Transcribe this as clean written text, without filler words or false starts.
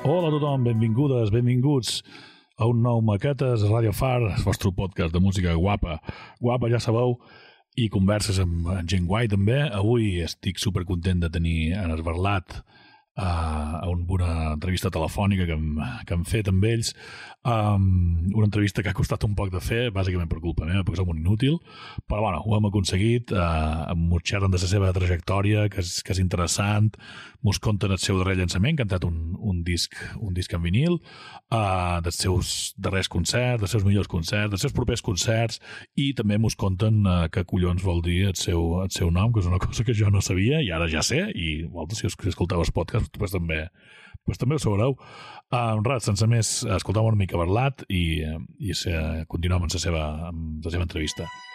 Hola a tothom, benvingudes, benvinguts a un nou Maquetes Radio Far, el vostre podcast de música guapa, ja sabeu, i converses amb gent guai també. Avui estic supercontent de tenir en Esberlat a una entrevista telefònica que hem fet amb ells, una entrevista que ha costat un poc de fer, bàsicament per culpa meva, perquè som un inútil, però bueno, ho hem aconseguit. Mos xerren de la seva trajectòria, que és interessant, mos conten el seu darrer llançament, que han tret un disc en vinil, dels seus darrers concerts, dels seus millors concerts, dels seus propers concerts, i també mos conten què collons vol dir el seu nom, que és una cosa que jo no sabia i ara ja sé, i vosaltres, si escolteu el podcast, pues també ho sabreu. Res, sense més, escolteu una mica Esberlat i continuem amb la seva entrevista.